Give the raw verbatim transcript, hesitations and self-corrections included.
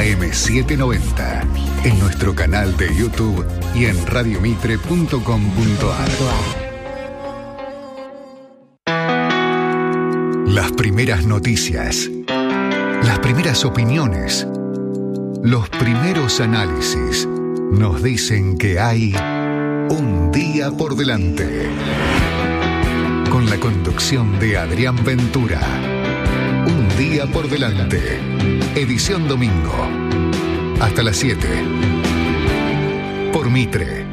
A M setecientos noventa, en nuestro canal de YouTube y en radiomitre punto com punto a r. Las primeras noticias, las primeras opiniones, los primeros análisis nos dicen que hay un día por delante. Con la conducción de Adrián Ventura. Un día por delante. Edición domingo. Hasta las siete. Por Mitre.